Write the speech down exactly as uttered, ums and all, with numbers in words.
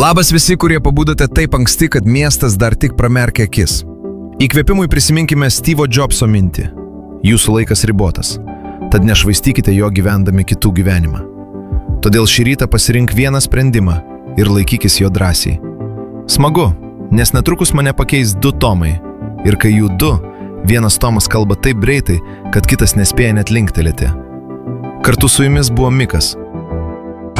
Labas visi, kurie pabudote taip anksti, kad miestas dar tik pramerkia akis. Įkvėpimui prisiminkime Steve'o Jobso mintį. Jūsų laikas ribotas, tad nešvaistykite jo gyvendami kitų gyvenimą. Todėl šį rytą pasirink vieną sprendimą ir laikykis jo drąsiai. Smagu, nes netrukus mane pakeis du Tomai. Ir kai jų du, vienas Tomas kalba taip greitai, kad kitas nespėja net linktelėti. Kartu su jumis buvo Mikas.